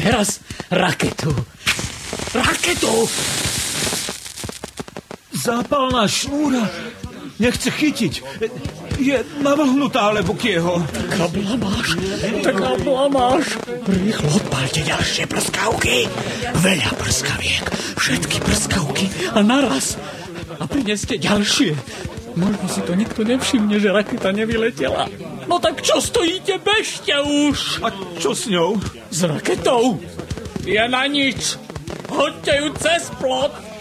teraz raketu. Raketu! Zápalná šnúra. Nechce chytiť. Je navlhnutá, alebo kieho. Taká blamáš. Rýchlo odpálte ďalšie prskavky. Veľa prskaviek. Všetky prskavky. A naraz. A prineste ďalšie. Možno si to nikto nevšimne, že raketa nevyletela. No tak čo stojíte, bežte už. A čo s ňou? S raketou. Je na nič. Hoďte ju cez plot.